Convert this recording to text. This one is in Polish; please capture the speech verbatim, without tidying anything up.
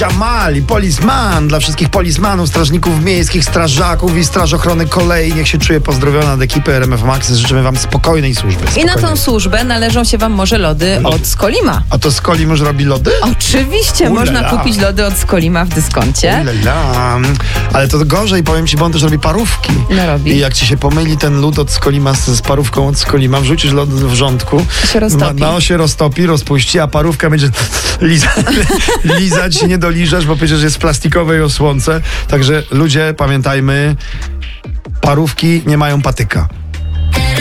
Jamali, polisman, dla wszystkich polismanów, strażników miejskich, strażaków i Straż Ochrony Kolei. Niech się czuje pozdrowiona od ekipy R M F Max. Życzymy wam spokojnej służby. Spokojnej. I na tą służbę należą się wam może lody Lody. od Skolima. A to Skolim już robi lody? Oczywiście, Ulala. można kupić lody od Skolima w dyskoncie. Ulala. Ale to gorzej, powiem ci, bo on też robi parówki. No robi. I jak ci się pomyli ten lód od Skolima z, z parówką od Skolima, wrzucisz lód w rządku, Się roztopi. no się roztopi, rozpuści, a parówka będzie liza, lizać, nie doliżasz, bo przecież jest w plastikowej osłonce. Także ludzie, pamiętajmy, parówki nie mają patyka.